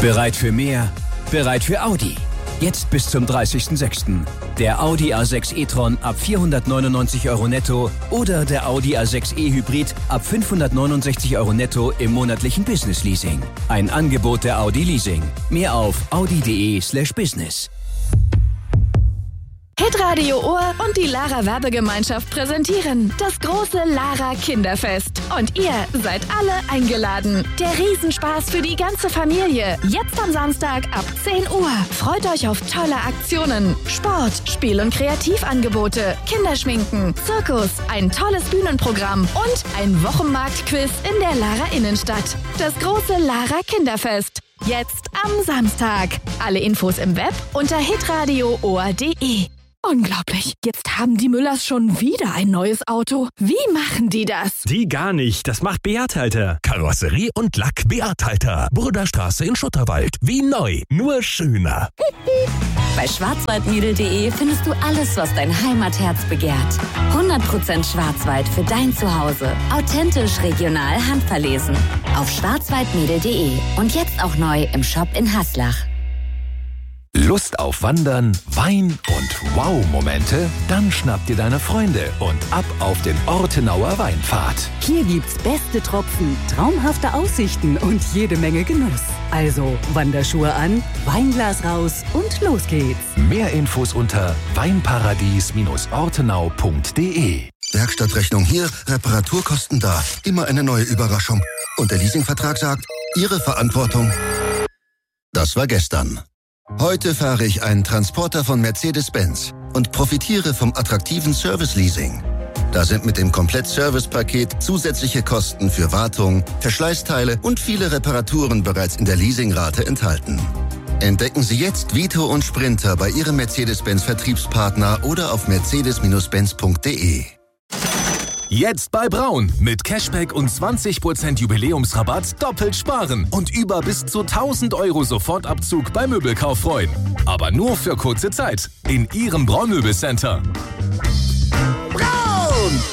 Bereit für mehr? Bereit für Audi. Jetzt bis zum 30.06. Der Audi A6 e-tron ab 499 € netto oder der Audi A6 e-Hybrid ab 569 € netto im monatlichen Business Leasing. Ein Angebot der Audi Leasing. Mehr auf audi.de/business. Hitradio Ohr und die Lara Werbegemeinschaft präsentieren das große Lara Kinderfest. Und ihr seid alle eingeladen. Der Riesenspaß für die ganze Familie. Jetzt am Samstag ab 10 Uhr. Freut euch auf tolle Aktionen, Sport, Spiel- und Kreativangebote, Kinderschminken, Zirkus, ein tolles Bühnenprogramm und ein Wochenmarktquiz in der Lara Innenstadt. Das große Lara Kinderfest. Jetzt am Samstag. Alle Infos im Web unter hitradioohr.de. Unglaublich. Jetzt haben die Müllers schon wieder ein neues Auto. Wie machen die das? Die gar nicht. Das macht Beat Halter. Karosserie und Lack Beat Halter. Burderstraße in Schutterwald. Wie neu, nur schöner. Bei schwarzwaldmiedel.de findest du alles, was dein Heimatherz begehrt. 100% Schwarzwald für dein Zuhause. Authentisch, regional, handverlesen. Auf schwarzwaldmiedel.de. Und jetzt auch neu im Shop in Haslach. Lust auf Wandern, Wein und Wow-Momente? Dann schnapp dir deine Freunde und ab auf den Ortenauer Weinpfad. Hier gibt's beste Tropfen, traumhafte Aussichten und jede Menge Genuss. Also Wanderschuhe an, Weinglas raus und los geht's. Mehr Infos unter weinparadies-ortenau.de. Werkstattrechnung hier, Reparaturkosten da. Immer eine neue Überraschung. Und der Leasingvertrag sagt, Ihre Verantwortung. Das war gestern. Heute fahre ich einen Transporter von Mercedes-Benz und profitiere vom attraktiven Service-Leasing. Da sind mit dem Komplett-Service-Paket zusätzliche Kosten für Wartung, Verschleißteile und viele Reparaturen bereits in der Leasingrate enthalten. Entdecken Sie jetzt Vito und Sprinter bei Ihrem Mercedes-Benz-Vertriebspartner oder auf mercedes-benz.de. Jetzt bei Braun. Mit Cashback und 20% Jubiläumsrabatt doppelt sparen und über bis zu 1.000 € Sofortabzug beim Möbelkauf freuen. Aber nur für kurze Zeit. In Ihrem Braun-Möbelcenter. Braun!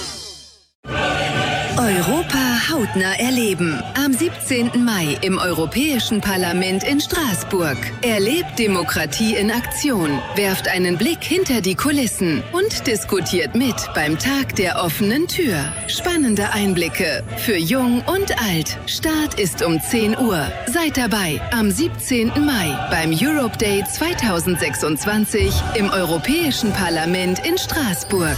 Europa hautnah erleben. Am 17. Mai im Europäischen Parlament in Straßburg. Erlebt Demokratie in Aktion, werft einen Blick hinter die Kulissen und diskutiert mit beim Tag der offenen Tür. Spannende Einblicke für Jung und Alt. Start ist um 10 Uhr. Seid dabei am 17. Mai beim Europe Day 2026 im Europäischen Parlament in Straßburg.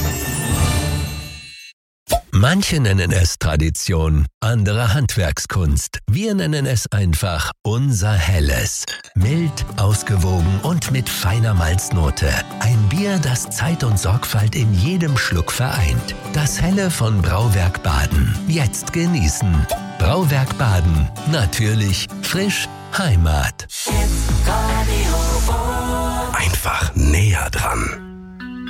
Manche nennen es Tradition, andere Handwerkskunst. Wir nennen es einfach unser Helles. Mild, ausgewogen und mit feiner Malznote. Ein Bier, das Zeit und Sorgfalt in jedem Schluck vereint. Das Helle von Brauwerk Baden. Jetzt genießen. Brauwerk Baden. Natürlich, frisch, Heimat. Einfach näher dran.